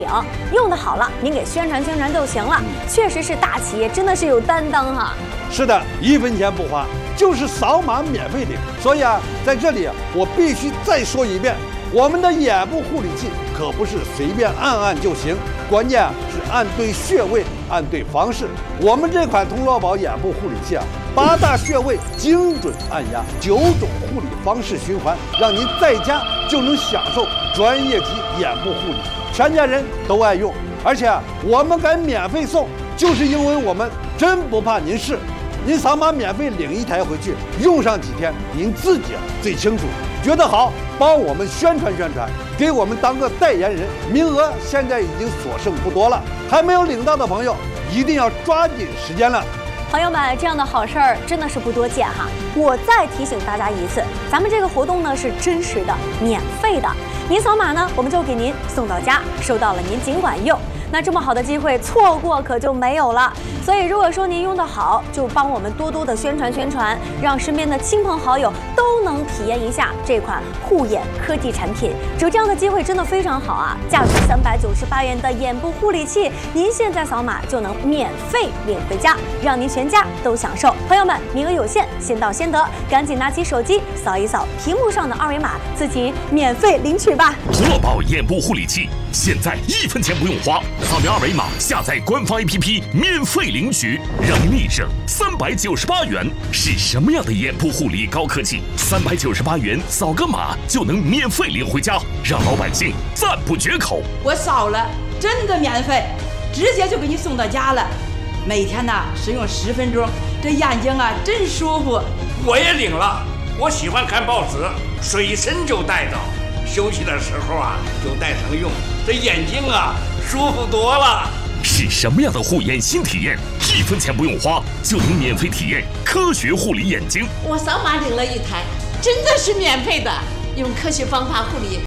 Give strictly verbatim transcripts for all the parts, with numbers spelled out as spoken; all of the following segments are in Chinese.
用的好了，您给宣传宣传就行了。确实是大企业，真的是有担当哈。 是的，一分钱不花，就是扫码免费领。所以啊，在这里我必须再说一遍，我们的眼部护理器可不是随便按按就行，关键啊是按对穴位，按对方式。我们这款通络宝眼部护理器啊，八大穴位精准按压，九种护理方式循环，让您在家就能享受专业级眼部护理。全家人都爱用，而且啊，我们敢免费送，就是因为我们真不怕您试。您扫码免费领一台回去，用上几天，您自己啊最清楚。觉得好，帮我们宣传宣传，给我们当个代言人。名额现在已经所剩不多了，还没有领到的朋友，一定要抓紧时间了。 朋友们，这样的好事儿真的是不多见哈！我再提醒大家一次，咱们这个活动呢是真实的、免费的。您扫码呢，我们就给您送到家，收到了您尽管用。那这么好的机会，错过可就没有了。所以，如果说您用得好，就帮我们多多的宣传宣传，让身边的亲朋好友都能体验一下这款护眼科技产品。有这样的机会真的非常好啊！价值三百九十八元的眼部护理器，您现在扫码就能免费领回家，让您全家都享受。朋友们，名额有限，先到先得，赶紧拿起手机扫一扫屏幕上的二维码，自己免费领取吧。 通络宝眼部护理器现在一分钱不用花，扫描二维码下载官方 A P P 免费领取，让您立省三百九十八元。是什么样的眼部护理高科技？三百九十八元扫个码就能免费领回家，让老百姓赞不绝口。 我扫了，真的免费，直接就给你送到家了。每天呢使用十分钟，这眼睛啊真舒服。 我也领了，我喜欢看报纸，随身就带着，休息的时候啊就带上用，这眼睛啊舒服多了。 是什么样的护眼新体验？一分钱不用花就能免费体验科学护理眼睛。 我扫码领了一台，真的是免费的，用科学方法护理。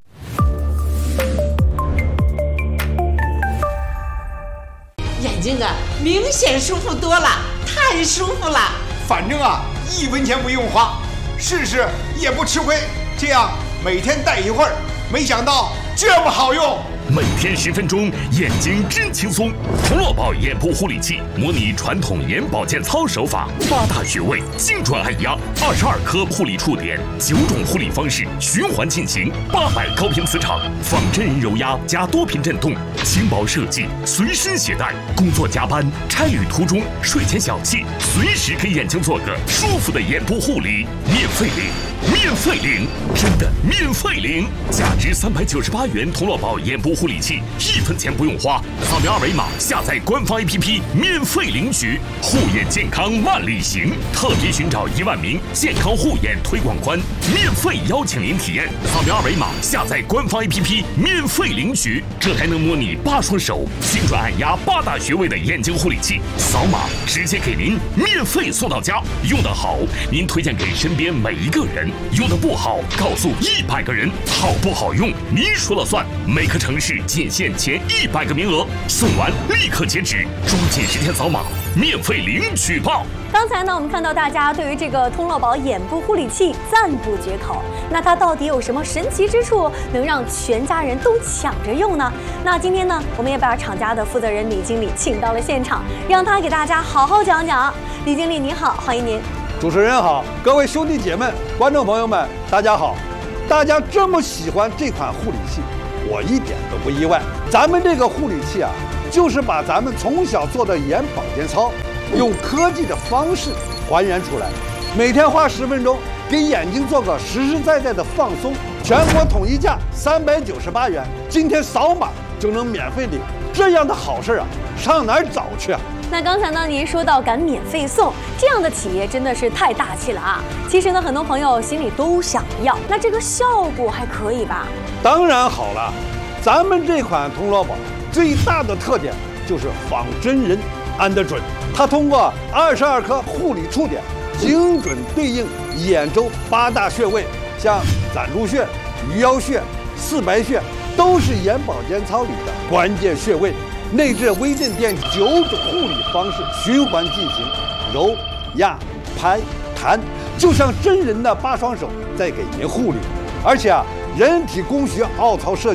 眼睛啊，明显舒服多了，太舒服了。 反正啊，一分钱不用花，试试也不吃亏。这样每天戴一会儿，没想到这么好用。 每天十分钟，眼睛真轻松。通络宝眼部护理器模拟传统眼保健操手法，八大穴位精准按压，二十二颗护理触点，九种护理方式循环进行，八百高频磁场仿真人揉压加多频震动，轻薄设计，随身携带。工作加班、差旅途中、睡前小憩，随时给眼睛做个舒服的眼部护理，免费领，免费领，真的免费领！价值三百九十八元通络宝眼部护理器，一分钱不用花，扫描二维码下载官方 A P P 免费领取。护眼健康万里行，特别寻找一万名健康护眼推广官，免费邀请您体验。扫描二维码下载官方 A P P 免费领取。这台能模拟八双手精准按压八大穴位的眼睛护理器，扫码直接给您免费送到家。用得好，您推荐给身边每一个人；用得不好，告诉一百个人。好不好用，您说了算。每个城市仅限前一百个名额，送完立刻截止，抓紧时间扫码，免费领取吧。 刚才呢，我们看到大家对于这个通络宝眼部护理器赞不绝口。那它到底有什么神奇之处，能让全家人都抢着用呢？那今天呢，我们也把厂家的负责人李经理请到了现场，让他给大家好好讲讲。李经理您好，欢迎您。 主持人好，各位兄弟姐妹、观众朋友们，大家好。大家这么喜欢这款护理器，我一点都不意外。咱们这个护理器啊，就是把咱们从小做的眼保健操，用科技的方式还原出来。每天花十分钟，给眼睛做个实实在在的放松。全国统一价三百九十八元，今天扫码就能免费领。这样的好事啊，上哪儿找去啊？ 那刚才呢，您说到敢免费送，这样的企业真的是太大气了啊！其实呢，很多朋友心里都想要，那这个效果还可以吧？ 当然好了，咱们这款通络宝最大的特点就是仿真人按得准，它通过二十二颗护理触点，精准对应眼周八大穴位，像攒竹穴、鱼腰穴、四白穴，都是眼保健操里的关键穴位。内置微震电九种护理方式循环进行，揉、压、拍、弹，就像真人的八双手在给您护理。而且啊，人体工学凹槽设计，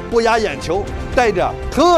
不压眼球，带着特